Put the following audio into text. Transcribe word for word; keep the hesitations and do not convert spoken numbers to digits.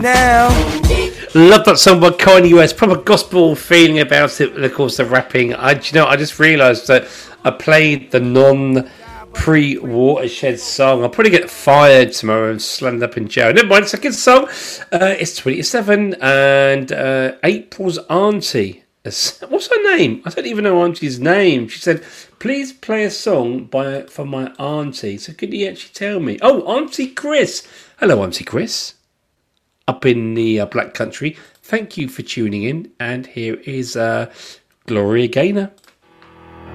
Now. Love that song by Kanye West. Proper gospel feeling about it. And of course, the rapping. I, you know, I just realised that I played the non pre-Watershed song. I'll probably get fired tomorrow and slammed up in jail. Never mind. Second song. Uh, it's twenty-seven and uh, April's auntie. What's her name? I don't even know auntie's name. She said, "Please play a song by for my auntie." So could you actually tell me? Oh, Auntie Chris. Hello, Auntie Chris. Up in the uh, Black Country. Thank you for tuning in. And here is uh, Gloria Gaynor.